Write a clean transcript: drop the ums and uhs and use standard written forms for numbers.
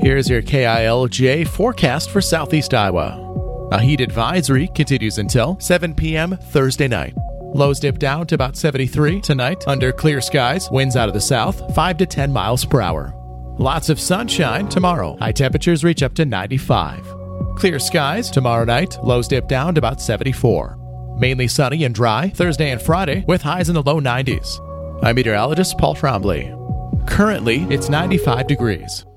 Here's your KILJ forecast for southeast Iowa. A heat advisory continues until 7 p.m. Thursday night. Lows dip down to about 73 tonight under clear skies, winds out of the south, 5 to 10 miles per hour. Lots of sunshine tomorrow. High temperatures reach up to 95. Clear skies tomorrow night, lows dip down to about 74. Mainly sunny and dry Thursday and Friday with highs in the low 90s. I'm meteorologist Paul Trombley. Currently, it's 95 degrees.